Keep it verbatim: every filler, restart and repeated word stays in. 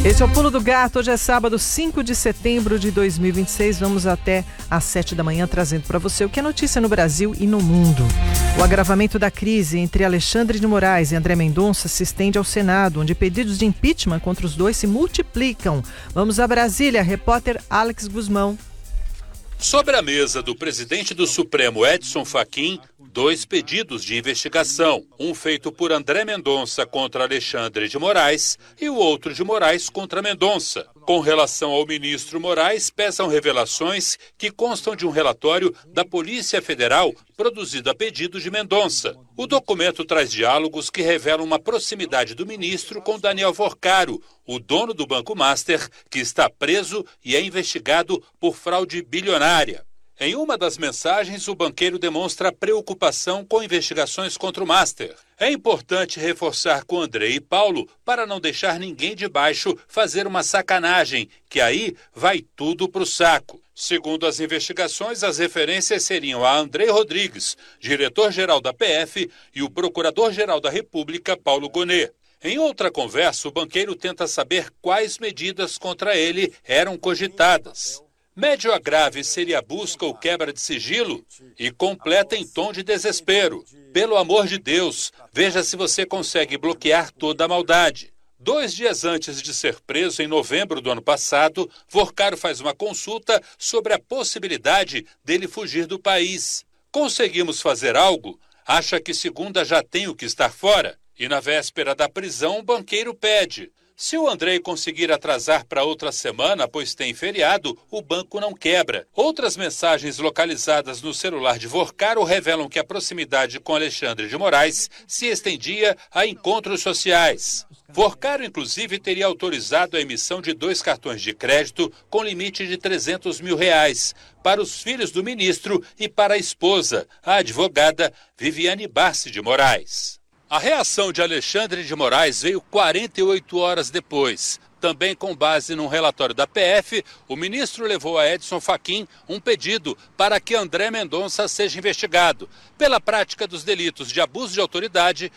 Esse é o Pulo do Gato. Hoje é sábado, cinco de setembro de dois mil e vinte e seis. Vamos até às sete da manhã trazendo para você o que é notícia no Brasil e no mundo. O agravamento da crise entre Alexandre de Moraes e André Mendonça se estende ao Senado, onde pedidos de impeachment contra os dois se multiplicam. Vamos a Brasília, repórter Alex Guzmão. Sobre a mesa do presidente do Supremo, Edson Fachin, dois pedidos de investigação. Um feito por André Mendonça contra Alexandre de Moraes e o outro de Moraes contra Mendonça. Com relação ao ministro Moraes, pesam revelações que constam de um relatório da Polícia Federal produzido a pedido de Mendonça. O documento traz diálogos que revelam uma proximidade do ministro com Daniel Forcaro, o dono do Banco Master, que está preso e é investigado por fraude bilionária. Em uma das mensagens, o banqueiro demonstra preocupação com investigações contra o Master. É importante reforçar com André e Paulo para não deixar ninguém de baixo fazer uma sacanagem, que aí vai tudo para o saco. Segundo as investigações, as referências seriam a André Rodrigues, diretor-geral da P F, e o procurador-geral da República, Paulo Gonet. Em outra conversa, o banqueiro tenta saber quais medidas contra ele eram cogitadas. Médio a grave seria a busca ou quebra de sigilo? E completa em tom de desespero. Pelo amor de Deus, veja se você consegue bloquear toda a maldade. Dois dias antes de ser preso, em novembro do ano passado, Forcaro faz uma consulta sobre a possibilidade dele fugir do país. Conseguimos fazer algo? Acha que segunda já tem o que estar fora? E na véspera da prisão, o banqueiro pede: se o André conseguir atrasar para outra semana, pois tem feriado, o banco não quebra. Outras mensagens localizadas no celular de Forcaro revelam que a proximidade com Alexandre de Moraes se estendia a encontros sociais. Forcaro, inclusive, teria autorizado a emissão de dois cartões de crédito com limite de trezentos mil reais para os filhos do ministro e para a esposa, a advogada Viviane Barsi de Moraes. A reação de Alexandre de Moraes veio quarenta e oito horas depois. Também com base num relatório da P F, o ministro levou a Edson Fachin um pedido para que André Mendonça seja investigado pela prática dos delitos de abuso de autoridade